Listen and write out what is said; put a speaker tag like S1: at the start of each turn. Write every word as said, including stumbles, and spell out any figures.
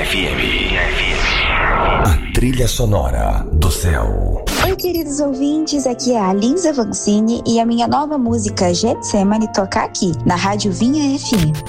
S1: F M. A trilha sonora do céu.
S2: Oi, queridos ouvintes, aqui é a Lisa Vancini e a minha nova música Getsemane toca aqui, na Rádio Vinha F M.